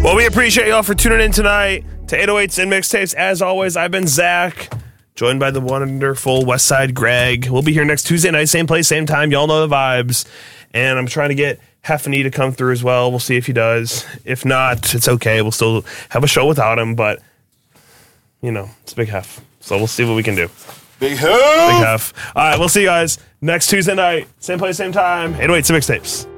Well, we appreciate y'all for tuning in tonight to 808s and Mixtapes. As always, I've been Zach, joined by the wonderful Westside Greg. We'll be here next Tuesday night, same place, same time. Y'all know the vibes. And I'm trying to get Heffany to come through as well. We'll see if he does. If not, it's okay. We'll still have a show without him, but, you know, it's Big Heff. So we'll see what we can do. Big Heff! Big Heff. All right, we'll see you guys next Tuesday night, same place, same time. 808s and Mixtapes.